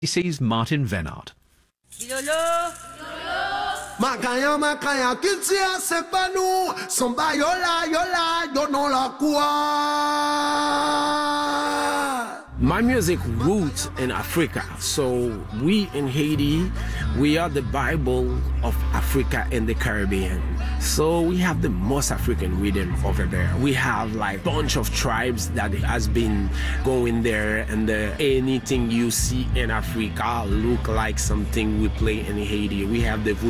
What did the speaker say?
BBC's Martin Venard. Makaya makaya kiltia sepanu somba yola yo no la kwa. My music roots in Africa. So we in Haiti, we are the Bible of Africa and the Caribbean. So we have the most African rhythm over there. We have like bunch of tribes that has been going there, and anything you see in Africa look like something we play in Haiti. We have the